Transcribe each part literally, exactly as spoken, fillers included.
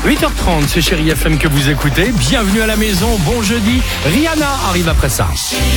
huit heures trente, c'est Chérie F M que vous écoutez. Bienvenue à la maison, bon jeudi. Rihanna arrive après ça.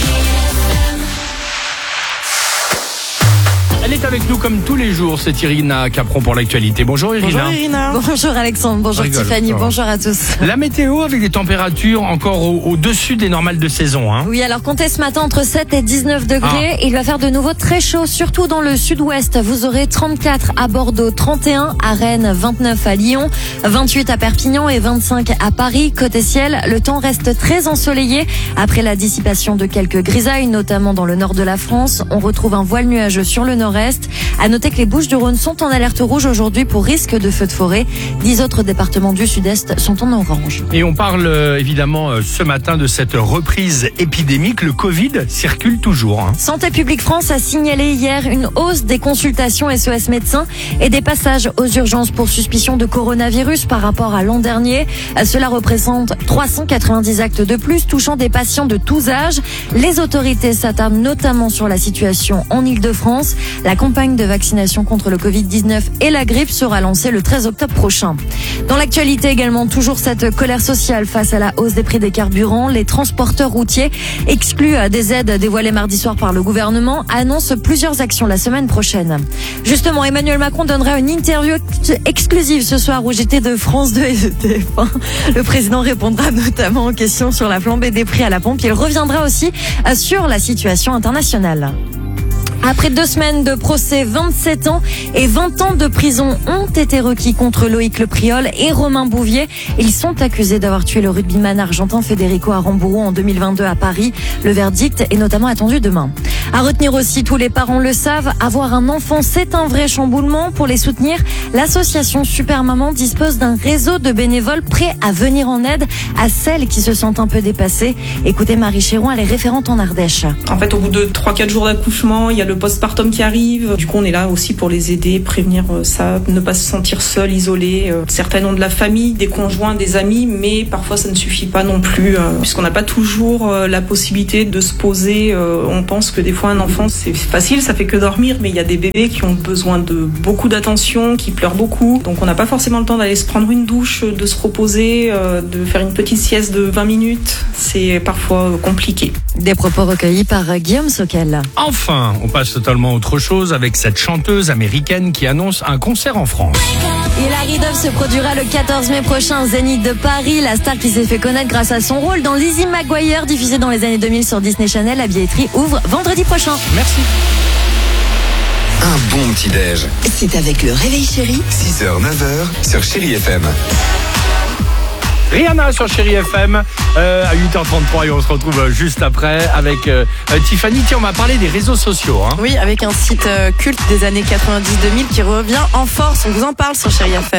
Elle est avec nous comme tous les jours, c'est Irina Capron pour l'actualité. Bonjour Irina. Bonjour Irina. Bonjour Alexandre, bonjour Rigole, Tiffany, bonjour à tous. La météo avec des températures encore au- au-dessus des normales de saison. Hein. Oui, alors comptez ce matin entre sept et dix-neuf degrés. Ah. Il va faire de nouveau très chaud, surtout dans le sud-ouest. Vous aurez trente-quatre à Bordeaux, trente et un à Rennes, vingt-neuf à Lyon, vingt-huit à Perpignan et vingt-cinq à Paris. Côté ciel, le temps reste très ensoleillé. Après la dissipation de quelques grisailles, notamment dans le nord de la France, on retrouve un voile nuageux sur le nord-est. À noter que les Bouches-du-Rhône sont en alerte rouge aujourd'hui pour risque de feux de forêt. Dix autres départements du sud-est sont en orange. Et on parle euh, évidemment euh, ce matin de cette reprise épidémique. Le Covid circule toujours. Hein. Santé publique France a signalé hier une hausse des consultations S O S médecins et des passages aux urgences pour suspicion de coronavirus par rapport à l'an dernier. Cela représente trois cent quatre-vingt-dix actes de plus touchant des patients de tous âges. Les autorités s'attardent notamment sur la situation en Ile-de-France. La campagne de vaccination contre le covid dix-neuf et la grippe sera lancée le treize octobre prochain. Dans l'actualité également, toujours cette colère sociale face à la hausse des prix des carburants. Les transporteurs routiers, exclus des aides dévoilées mardi soir par le gouvernement, annoncent plusieurs actions la semaine prochaine. Justement, Emmanuel Macron donnera une interview exclusive ce soir au J T de France deux et de T F un. Le président répondra notamment aux questions sur la flambée des prix à la pompe. Il reviendra aussi sur la situation internationale. Après deux semaines de procès, vingt-sept ans et vingt ans de prison ont été requis contre Loïc Le Priol et Romain Bouvier. Ils sont accusés d'avoir tué le rugbyman argentin Federico Aramburu en deux mille vingt-deux à Paris. Le verdict est notamment attendu demain. À retenir aussi, tous les parents le savent, avoir un enfant, c'est un vrai chamboulement. Pour les soutenir, l'association Super Maman dispose d'un réseau de bénévoles prêts à venir en aide à celles qui se sentent un peu dépassées. Écoutez Marie Chéron, elle est référente en Ardèche. En fait, au bout de trois quatre jours d'accouchement, il y a le postpartum qui arrive. Du coup, on est là aussi pour les aider, prévenir ça, ne pas se sentir seul, isolé. Certaines ont de la famille, des conjoints, des amis, mais parfois ça ne suffit pas non plus, puisqu'on n'a pas toujours la possibilité de se poser. On pense que des fois un enfant c'est facile, ça fait que dormir, mais il y a des bébés qui ont besoin de beaucoup d'attention, qui pleurent beaucoup. Donc on n'a pas forcément le temps d'aller se prendre une douche, de se reposer, de faire une petite sieste de vingt minutes. C'est parfois compliqué. Des propos recueillis par Guillaume Soquel. Enfin, on passe totalement à autre chose avec cette chanteuse américaine qui annonce un concert en France. Hilary Duff se produira le quatorze mai prochain au Zénith de Paris. La star qui s'est fait connaître grâce à son rôle dans Lizzie McGuire, diffusé dans les années deux mille sur Disney Channel. La billetterie ouvre vendredi prochain. Merci. Un bon petit-déj. C'est avec le Réveil Chéri. six heures neuf heures sur Chérie F M. Rihanna sur Chérie F M euh, à huit heures trente-trois et on se retrouve juste après avec euh, Tiffany. Tiens, on va parler des réseaux sociaux. Hein. Oui, avec un site euh, culte des années quatre-vingt-dix deux mille qui revient en force. On vous en parle sur Chérie F M.